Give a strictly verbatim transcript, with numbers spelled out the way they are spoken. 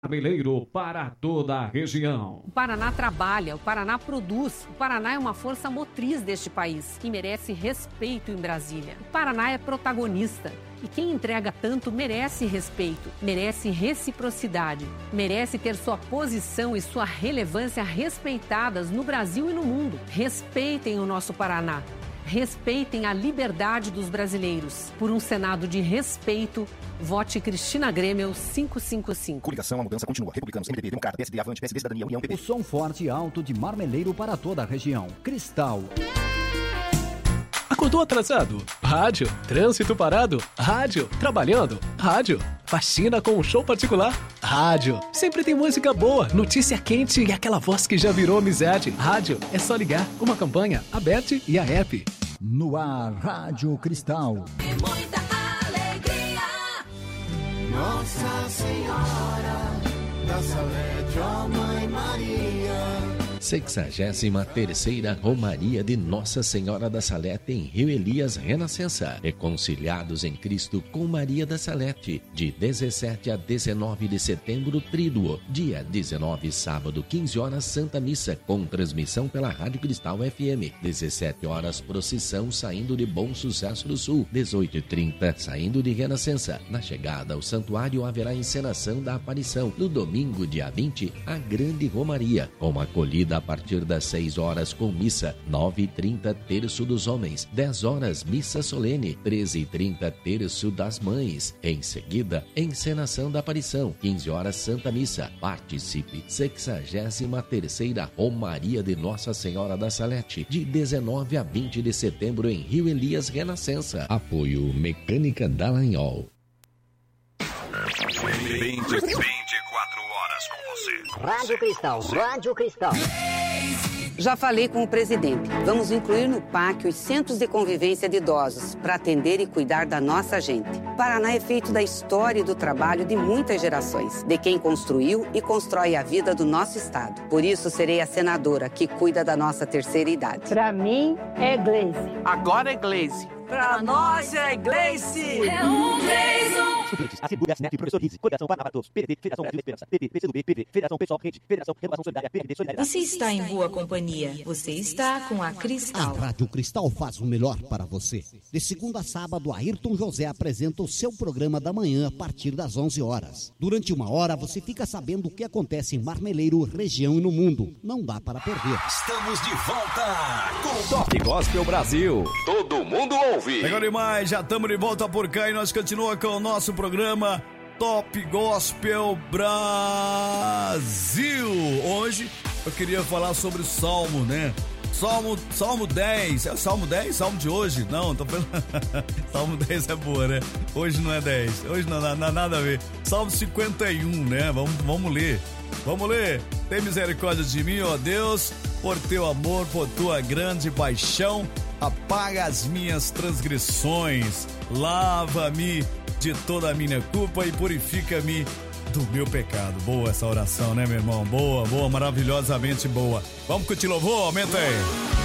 Marmeleiro para toda a região. O Paraná trabalha, o Paraná produz, o Paraná é uma força motriz deste país e merece respeito em Brasília. O Paraná é protagonista e quem entrega tanto merece respeito, merece reciprocidade, merece ter sua posição e sua relevância respeitadas no Brasil e no mundo. Respeitem o nosso Paraná. Respeitem a liberdade dos brasileiros. Por um Senado de respeito, vote Cristina Grêmio quinhentos e cinquenta e cinco. Coligação, a mudança continua. Republicanos, M D B, Democrata, P S D, Avante, P S D, Cidadania, União, P P. O som forte e alto de Marmeleiro para toda a região. Cristal. Acordou atrasado? Rádio. Trânsito parado? Rádio. Trabalhando? Rádio. Faxina com um show particular? Rádio. Sempre tem música boa, notícia quente e aquela voz que já virou amizade. Rádio. É só ligar. Uma campanha, a Bet e a App. No ar, Rádio Cristal. E muita alegria. Nossa Senhora da Salete, ó Mãe Maria. sexagésima terceira Romaria de Nossa Senhora da Salete em Rio Elias Renascença. Reconciliados em Cristo com Maria da Salete, de dezessete a dezenove de setembro, tríduo. Dia dezenove, sábado, quinze horas, Santa Missa, com transmissão pela Rádio Cristal F M. dezessete horas, procissão saindo de Bom Sucesso do Sul. dezoito e trinta, saindo de Renascença. Na chegada ao santuário haverá encenação da aparição. No domingo, dia vinte, a Grande Romaria, com acolhida a partir das seis horas com missa, nove e trinta terço dos homens, dez horas missa solene, treze e trinta terço das mães. Em seguida, encenação da aparição, quinze horas Santa Missa. Participe, sexagésima terceira Romaria de Nossa Senhora da Salete, de dezenove a vinte de setembro em Rio Elias Renascença. Apoio Mecânica Dallagnol. vinte e quatro horas com você. Rádio Cristal, Rádio Cristal. Já falei com o presidente. Vamos incluir no P A C os centros de convivência de idosos para atender e cuidar da nossa gente. Paraná é feito da história e do trabalho de muitas gerações, de quem construiu e constrói a vida do nosso estado. Por isso, serei a senadora que cuida da nossa terceira idade. Para mim, é Gleice. Agora é Gleice. Pra nós é Gleice. É um beijo. Assegura, Snap, Professor Rizzi, Coligação Paraná para Todos, P D T, Federação Brasil Esperança, P P, P C do B, P V, Federação Pessoal Rede, Federação Renovação Solidária, P M D Solidariedade. Você está em boa companhia. Você está com a Cristal. A Rádio Cristal faz o melhor para você. De segunda a sábado, Ayrton José apresenta o seu programa da manhã a partir das onze horas. Durante uma hora, você fica sabendo o que acontece em Marmeleiro, região e no mundo. Não dá para perder. Estamos de volta com o Top Gospel Brasil. Todo mundo ouve. Legal demais, já estamos de volta por cá e nós continuamos com o nosso programa Top Gospel Brasil. Hoje eu queria falar sobre o Salmo, né? Salmo, Salmo dez, é o Salmo dez? Salmo de hoje? Não, tô falando. Salmo dez é boa, né? Hoje não é dez, hoje não dá nada a ver. Salmo cinquenta e um, né? Vamos, vamos ler. Vamos ler. Tem misericórdia de mim, ó Deus, por teu amor, por tua grande paixão, apaga as minhas transgressões, lava-me de toda a minha culpa e purifica-me do meu pecado. Boa essa oração, né, meu irmão? Boa, boa, maravilhosamente boa. Vamos curtir louvor? Aumenta aí.